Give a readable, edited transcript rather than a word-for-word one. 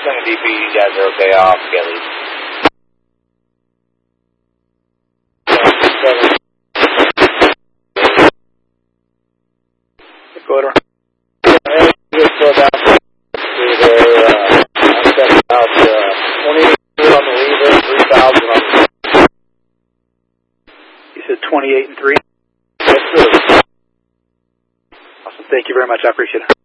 7 DP, you guys are okay off, Kelly. 7. Quarter. Just slow down to there. I'm setting out 28 on the leader, 3,000 on the... You said 28 and 3? Yes, sir. Awesome. Thank you very much. I appreciate it.